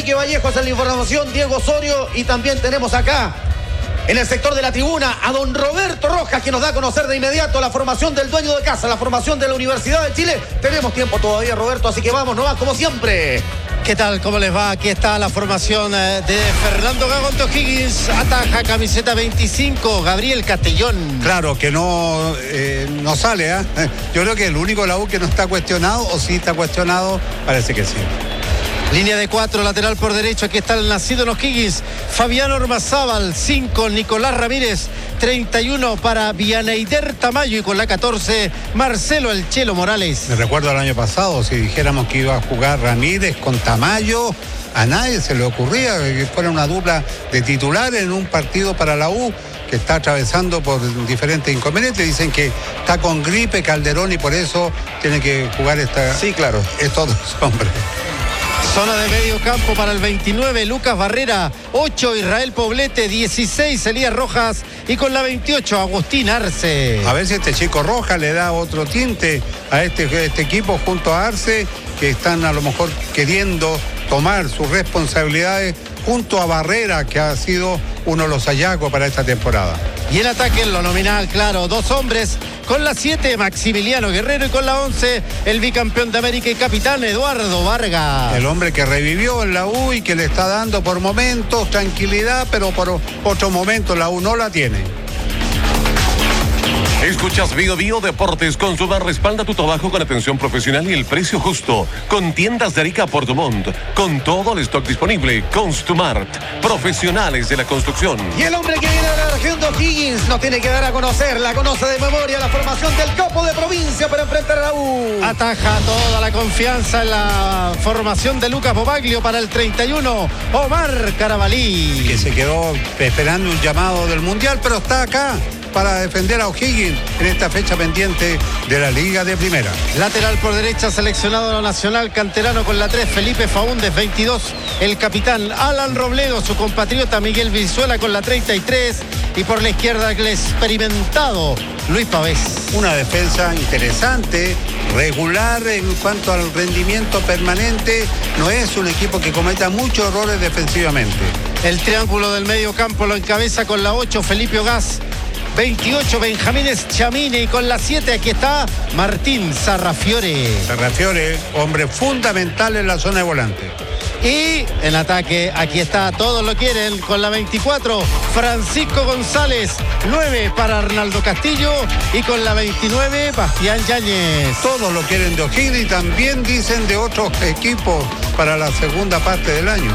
Enrique Vallejos en la información, Diego Osorio, y también tenemos acá en el sector de la tribuna a don Roberto Rojas, que nos da a conocer de inmediato la formación del dueño de casa, la formación de la Universidad de Chile. Tenemos tiempo todavía, Roberto, así que vamos nomás como siempre. ¿Qué tal? ¿Cómo les va? Aquí está la formación de Fernando Gagondo Higgins. Ataja camiseta 25, Gabriel Castellón. Claro, que no sale, ¿eh? Yo creo que el único de la U que no está cuestionado, o sí está cuestionado, parece que sí. Línea de 4, lateral por derecho. Aquí está el nacido en O'Higgins, Fabián Ormazábal. 5, Nicolás Ramírez. 31 para Vianeider Tamayo. Y con la 14, Marcelo El Chelo Morales. Me recuerdo el año pasado, si dijéramos que iba a jugar Ramírez con Tamayo, a nadie se le ocurría que fuera una dupla de titulares en un partido para la U, que está atravesando por diferentes inconvenientes. Dicen que está con gripe Calderón y por eso tiene que jugar estos dos hombres. Zona de medio campo para el 29, Lucas Barrera. 8, Israel Poblete. 16, Elías Rojas. Y con la 28, Agustín Arce. A ver si este chico Rojas le da otro tinte a este equipo junto a Arce, que están a lo mejor queriendo tomar sus responsabilidades junto a Barrera, que ha sido uno de los hallazgos para esta temporada. Y el ataque en lo nominal, claro, 2 hombres. Con la 7, Maximiliano Guerrero. Y con la 11, el bicampeón de América y capitán Eduardo Vargas. El hombre que revivió en la U y que le está dando por momentos tranquilidad, pero por otro momento la U no la tiene. Escuchas Bio Bio Deportes. Consumar respalda tu trabajo con atención profesional y el precio justo. Con tiendas de Arica Portomont. Con todo el stock disponible. Constumart. Profesionales de la construcción. Y el hombre que viene de la región de O'Higgins nos tiene que dar a conocer, la conoce de memoria, la formación del capo de provincia para enfrentar a la U. Ataja toda la confianza en la formación de Lucas Bobaglio para el 31, Omar Carabalí. Que se quedó esperando un llamado del Mundial, pero está acá para defender a O'Higgins en esta fecha pendiente de la Liga de Primera. Lateral por derecha, seleccionado a lo nacional, canterano con la 3, Felipe Faúndez. 22, el capitán Alan Robledo, su compatriota Miguel Vizuela con la 33. Y por la izquierda, el experimentado Luis Pavés. Una defensa interesante, regular en cuanto al rendimiento permanente. No es un equipo que cometa muchos errores defensivamente. El triángulo del medio campo lo encabeza con la 8, Felipe Ogaz. 28, Benjamín Chamini. Y con la 7, aquí está Martín Sarrafiore. Sarrafiore, hombre fundamental en la zona de volante. Y en ataque, aquí está, todos lo quieren, con la 24, Francisco González. 9 para Arnaldo Castillo. Y con la 29, Bastián Yáñez. Todos lo quieren de O'Higgins y también dicen de otros equipos para la segunda parte del año.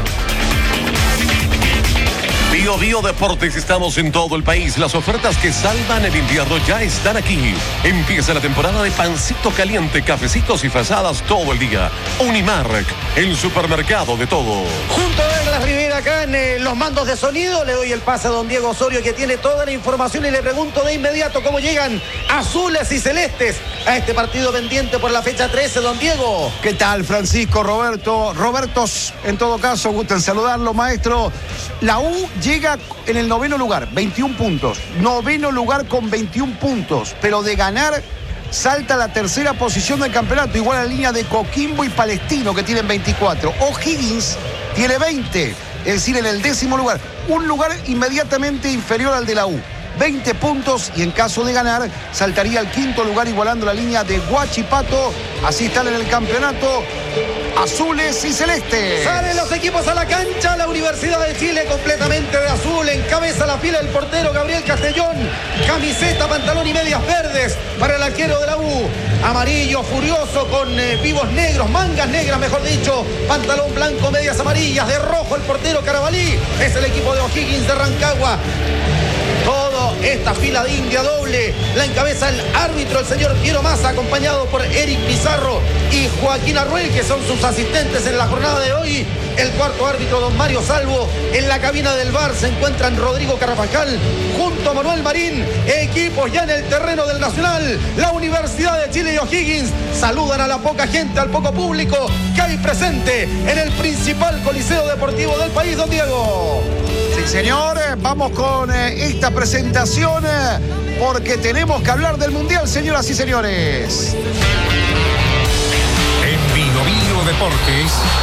Bio Bio Deportes, estamos en todo el país. Las ofertas que salvan el invierno ya están aquí. Empieza la temporada de pancito caliente, cafecitos y frazadas todo el día. Unimark, el supermercado de todo. Junto a Douglas Rivera acá en los mandos de sonido, le doy el pase a don Diego Osorio, que tiene toda la información, y le pregunto de inmediato cómo llegan azules y celestes a este partido pendiente por la fecha 13, don Diego. ¿Qué tal, Francisco, Roberto? Robertos, en todo caso, gusto en saludarlo, maestro. La U llega en el 9º lugar, 21 puntos. 9º lugar con 21 puntos. Pero de ganar, salta a la 3ª posición del campeonato, igual a la línea de Coquimbo y Palestino, que tienen 24. O'Higgins tiene 20, es decir, en el 10º lugar. Un lugar inmediatamente inferior al de la U. 20 puntos, y en caso de ganar saltaría al 5º lugar, igualando la línea de Huachipato. Así están en el campeonato azules y celestes. Salen los equipos a la cancha. La Universidad de Chile completamente de azul, encabeza la fila el portero Gabriel Castellón. Camiseta, pantalón y medias verdes para el arquero de la U. Amarillo furioso con vivos negros, mangas negras mejor dicho, pantalón blanco, medias amarillas. De rojo el portero Carabalí. Es el equipo de O'Higgins de Rancagua. Toda esta fila de India doble la encabeza el árbitro, el señor Piero Massa, acompañado por Eric Pizarro y Joaquín Arruel, que son sus asistentes en la jornada de hoy. El cuarto árbitro, don Mario Salvo. En la cabina del VAR se encuentran Rodrigo Carrafajal junto a Manuel Marín. Equipos ya en el terreno del Nacional. La Universidad de Chile y O'Higgins saludan a la poca gente, al poco público que hay presente en el principal coliseo deportivo del país, don Diego. Sí, señor, vamos con esta presentación porque tenemos que hablar del Mundial, señoras y señores. En Bio Bio Deportes.